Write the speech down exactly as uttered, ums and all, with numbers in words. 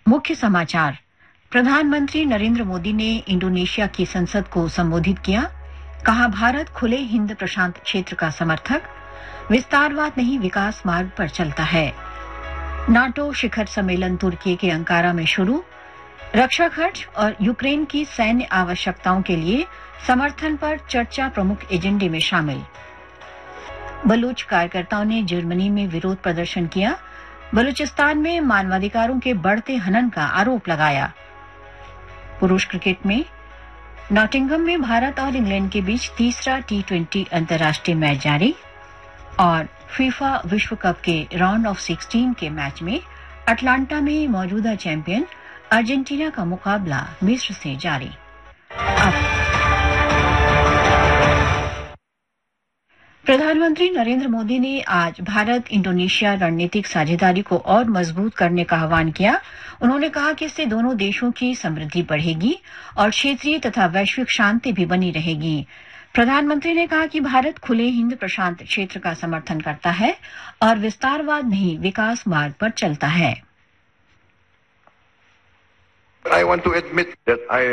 मुख्य समाचार। प्रधानमंत्री नरेंद्र मोदी ने इंडोनेशिया की संसद को संबोधित किया। कहा, भारत खुले हिंद प्रशांत क्षेत्र का समर्थक, विस्तारवाद नहीं विकास मार्ग पर चलता है। नाटो शिखर सम्मेलन तुर्की के अंकारा में शुरू। रक्षा खर्च और यूक्रेन की सैन्य आवश्यकताओं के लिए समर्थन पर चर्चा प्रमुख एजेंडे में शामिल। बलूच कार्यकर्ताओं ने जर्मनी में विरोध प्रदर्शन किया। बलूचिस्तान में मानवाधिकारों के बढ़ते हनन का आरोप लगाया। पुरुष क्रिकेट में नॉटिंघम में भारत और इंग्लैंड के बीच तीसरा टी ट्वेंटी अंतर्राष्ट्रीय मैच जारी। और फीफा विश्व कप के राउंड ऑफ सिक्सटीन के मैच में अटलांटा में मौजूदा चैंपियन अर्जेंटीना का मुकाबला मिस्र से जारी। अब प्रधानमंत्री नरेंद्र मोदी ने आज भारत इंडोनेशिया रणनीतिक साझेदारी को और मजबूत करने का आह्वान किया। उन्होंने कहा कि इससे दोनों देशों की समृद्धि बढ़ेगी और क्षेत्रीय तथा वैश्विक शांति भी बनी रहेगी। प्रधानमंत्री ने कहा कि भारत खुले हिंद प्रशांत क्षेत्र का समर्थन करता है और विस्तारवाद नहीं विकास मार्ग पर चलता है। I want to admit that I